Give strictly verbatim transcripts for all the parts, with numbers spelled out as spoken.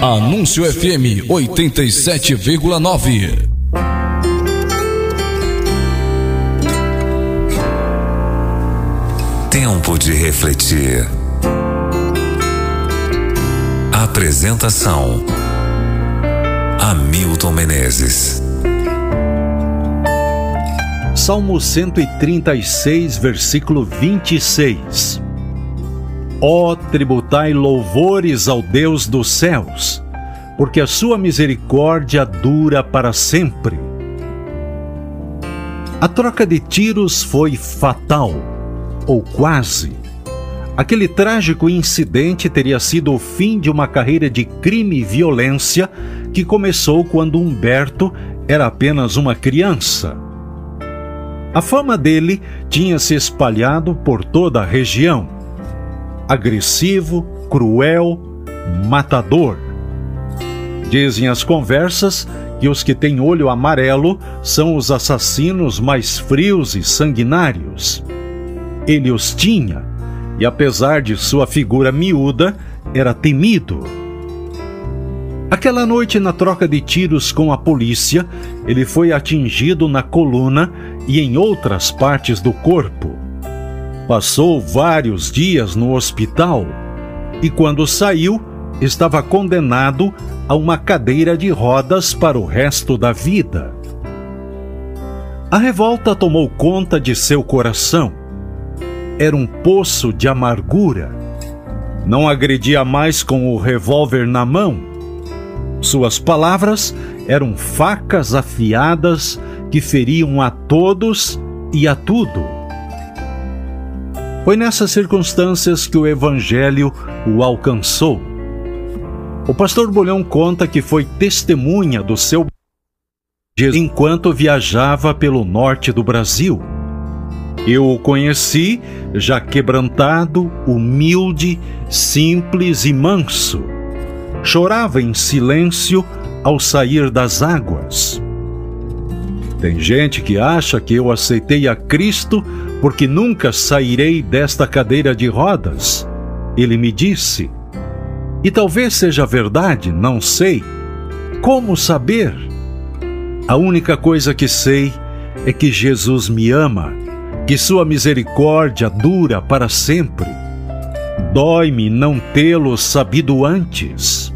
Anúncio F M oitenta e sete vírgula nove. Tempo de refletir. Apresentação: Hamilton Menezes. Salmo cento e trinta e seis, versículo vinte e seis. Ó, tributai louvores ao Deus dos céus, porque a sua misericórdia dura para sempre. A troca de tiros foi fatal, ou quase. Aquele trágico incidente teria sido o fim de uma carreira de crime e violência que começou quando Humberto era apenas uma criança. A fama dele tinha se espalhado por toda a região. Agressivo, cruel, matador. Dizem as conversas que os que têm olho amarelo são os assassinos mais frios e sanguinários. Ele os tinha, e apesar de sua figura miúda, era temido. Aquela noite, na troca de tiros com a polícia, ele foi atingido na coluna e em outras partes do corpo. Passou vários dias no hospital e, quando saiu, estava condenado a uma cadeira de rodas para o resto da vida. A revolta tomou conta de seu coração. Era um poço de amargura. Não agredia mais com o revólver na mão. Suas palavras eram facas afiadas que feriam a todos e a tudo. Foi nessas circunstâncias que o Evangelho o alcançou. O pastor Bolhão conta que foi testemunha do seu enquanto viajava pelo norte do Brasil. Eu o conheci já quebrantado, humilde, simples e manso. Chorava em silêncio ao sair das águas. Tem gente que acha que eu aceitei a Cristo porque nunca sairei desta cadeira de rodas. Ele me disse. E talvez seja verdade, não sei. Como saber? A única coisa que sei é que Jesus me ama, que sua misericórdia dura para sempre. Dói-me não tê-lo sabido antes.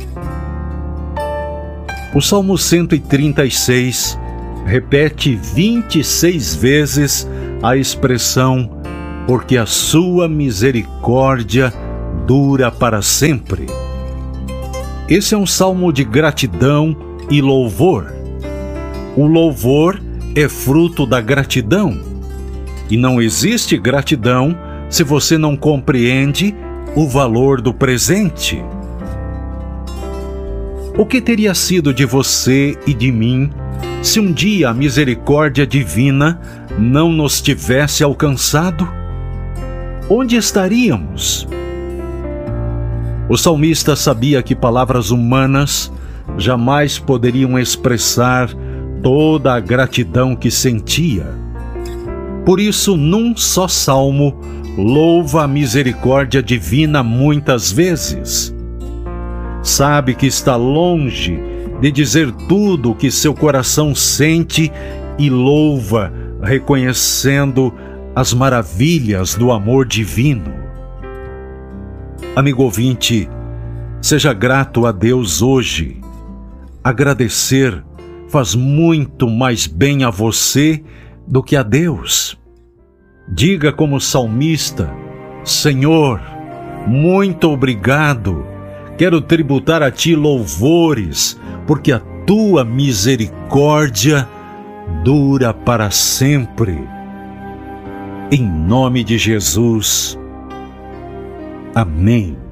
O Salmo cento e trinta e seis repete vinte e seis vezes a expressão porque a sua misericórdia dura para sempre. Esse é um salmo de gratidão e louvor. O louvor é fruto da gratidão. E não existe gratidão se você não compreende o valor do presente. O que teria sido de você e de mim se um dia a misericórdia divina não nos tivesse alcançado? Onde estaríamos? O salmista sabia que palavras humanas jamais poderiam expressar toda a gratidão que sentia. Por isso, num só salmo, louva a misericórdia divina muitas vezes. Sabe que está longe de dizer tudo o que seu coração sente e louva, reconhecendo as maravilhas do amor divino. Amigo ouvinte, seja grato a Deus hoje. Agradecer faz muito mais bem a você do que a Deus. Diga como salmista: Senhor, muito obrigado. Quero tributar a Ti louvores, porque a Tua misericórdia dura para sempre. Em nome de Jesus. Amém.